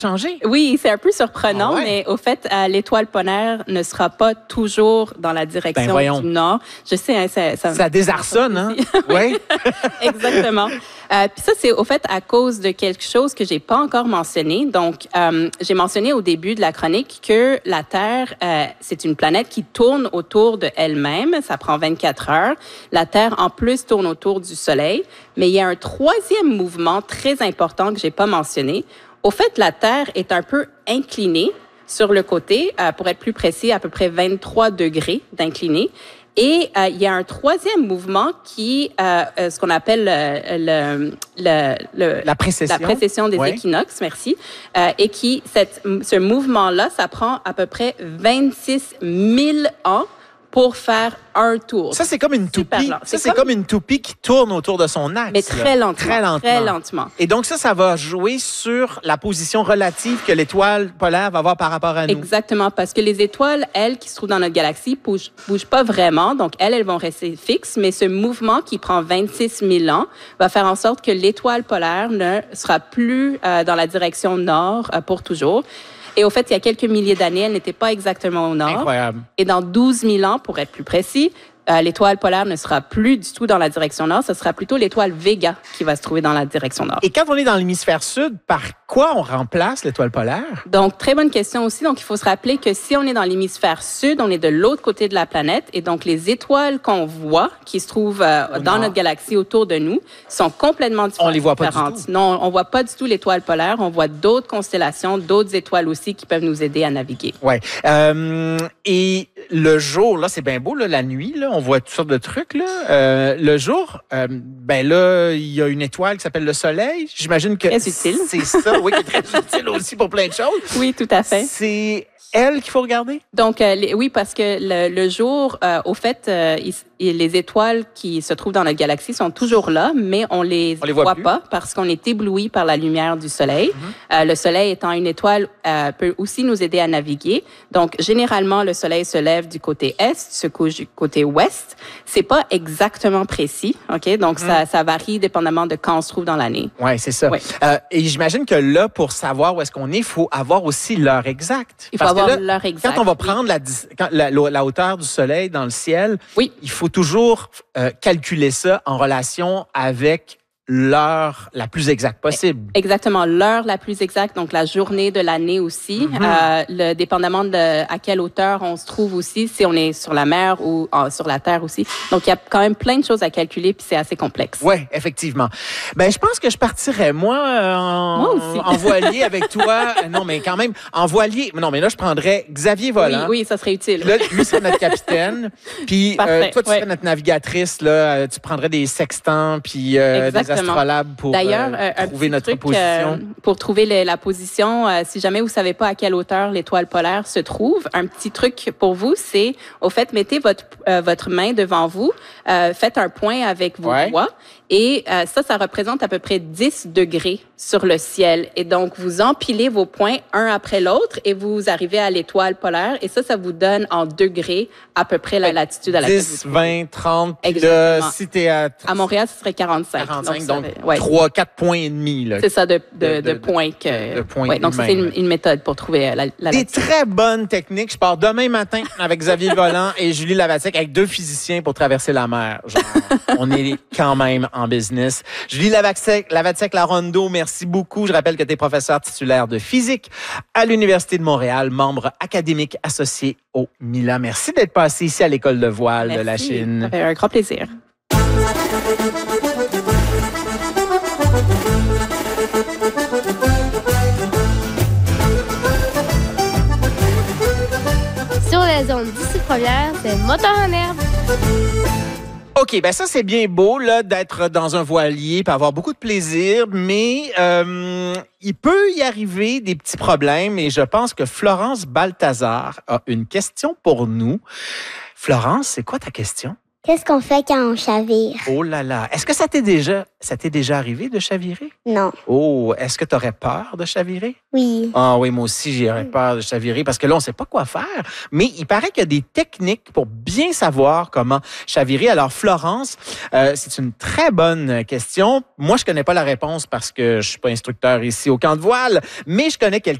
changer? Oui, c'est un peu surprenant, mais au fait, l'étoile polaire ne sera pas toujours dans la direction du nord. Je sais, hein, ça désarçonne, hein? Oui. Exactement. Puis ça, c'est au fait à cause de quelque chose que j'ai pas encore mentionné. Donc, j'ai mentionné au début de la chronique que la Terre, c'est une planète qui tourne autour de elle-même. Ça prend 24 heures. La Terre, en plus, tourne autour du Soleil. Mais il y a un troisième mouvement très important que j'ai pas mentionné. Au fait, la Terre est un peu inclinée sur le côté, pour être plus précis, à peu près 23 degrés d'incliné. Et il y a un troisième mouvement qui, ce qu'on appelle la précession des équinoxes, merci, et qui, ce mouvement-là, ça prend à peu près 26 000 ans pour faire un tour. Ça, c'est comme une toupie. C'est comme une toupie qui tourne autour de son axe. Mais très lentement. Très lentement. Et donc, ça va jouer sur la position relative que l'étoile polaire va avoir par rapport à nous. Exactement, parce que les étoiles, elles, qui se trouvent dans notre galaxie, bougent pas vraiment. Donc, elles vont rester fixes. Mais ce mouvement qui prend 26 000 ans va faire en sorte que l'étoile polaire ne sera plus dans la direction nord pour toujours. Et au fait, il y a quelques milliers d'années, elle n'était pas exactement au nord. Incroyable. Et dans 12 000 ans, pour être plus précis, l'étoile polaire ne sera plus du tout dans la direction nord. Ce sera plutôt l'étoile Vega qui va se trouver dans la direction nord. Et quand on est dans l'hémisphère sud, par quoi on remplace l'étoile polaire? Donc, très bonne question aussi. Donc, il faut se rappeler que si on est dans l'hémisphère sud, on est de l'autre côté de la planète. Et donc, les étoiles qu'on voit, qui se trouvent dans notre galaxie autour de nous, sont complètement différentes. On les voit pas du tout. Non, on voit pas du tout l'étoile polaire. On voit d'autres constellations, d'autres étoiles aussi qui peuvent nous aider à naviguer. Oui. Et le jour, là, c'est bien beau, là, la nuit, là, on voit toutes sortes de trucs. Là. Le jour, ben là, il y a une étoile qui s'appelle le Soleil. J'imagine que très utile. C'est ça, oui, qui est très utile aussi pour plein de choses. Oui, tout à fait. C'est elle qu'il faut regarder? Donc, oui, parce que le jour, au fait, les étoiles qui se trouvent dans notre galaxie sont toujours là, mais on les voit pas parce qu'on est ébloui par la lumière du Soleil. Le Soleil étant une étoile, peut aussi nous aider à naviguer. Donc, généralement, le Soleil se lève du côté est, se couche du côté ouest. C'est pas exactement précis, OK? Donc, ça varie dépendamment de quand on se trouve dans l'année. Oui, c'est ça. Ouais. Et j'imagine que là, pour savoir où est-ce qu'on est, il faut avoir aussi l'heure exacte. Il faut avoir l'heure exacte. Quand on va prendre la hauteur du Soleil dans le ciel, il faut toujours calculer ça en relation avec l'heure la plus exacte possible. Exactement, l'heure la plus exacte, donc la journée de l'année aussi, dépendamment de à quelle hauteur on se trouve aussi, si on est sur la mer ou sur la terre aussi. Donc, il y a quand même plein de choses à calculer, puis c'est assez complexe. Oui, effectivement. Ben, je pense que je partirais, moi en voilier avec toi. Non, mais quand même, en voilier. Non, mais là, je prendrais Xavier Volant. Oui, ça serait utile. Là, lui serait notre capitaine. Puis, toi, tu serais notre navigatrice. Là, tu prendrais des sextants, puis des astrolabes pour trouver notre position. Pour trouver la position, si jamais vous savez pas à quelle hauteur l'étoile polaire se trouve, un petit truc pour vous, c'est, au fait, mettez votre main devant vous, faites un point avec vos doigts, et ça représente à peu près 10 degrés sur le ciel. Et donc, vous empilez vos points un après l'autre et vous arrivez à l'étoile polaire. Et ça vous donne en degrés à peu près la latitude à laquelle 10, 20, 30. Exactement. Là, si t'es à Montréal, ce serait 45. 45, donc 3-4 points et demi. Là, c'est ça, de points. Donc, c'est une méthode pour trouver la latitude. Des très bonnes techniques. Je pars demain matin avec Xavier Volant et Julie Lavatsek avec 2 physiciens pour traverser la mer. Genre, on est quand même en business. Julie Lavatsek-Larondo, merci beaucoup. Je rappelle que tu es professeur titulaire de physique à l'Université de Montréal, membre académique associé au MILA. Merci d'être passé ici à l'École de voile de la Chine. Ça fait un grand plaisir. Sur la zone d'ici première, c'est moteur en herbe. OK, ben ça, c'est bien beau là d'être dans un voilier et avoir beaucoup de plaisir, mais il peut y arriver des petits problèmes et je pense que Florence Balthazar a une question pour nous. Florence, c'est quoi ta question? Qu'est-ce qu'on fait quand on chavire? Oh là là. Est-ce que ça t'est déjà arrivé de chavirer? Non. Oh, est-ce que tu aurais peur de chavirer? Oui. Ah oui, moi aussi, j'aurais peur de chavirer parce que là, on ne sait pas quoi faire. Mais il paraît qu'il y a des techniques pour bien savoir comment chavirer. Alors, Florence, c'est une très bonne question. Moi, je connais pas la réponse parce que je suis pas instructeur ici au camp de voile, mais je connais quelqu'un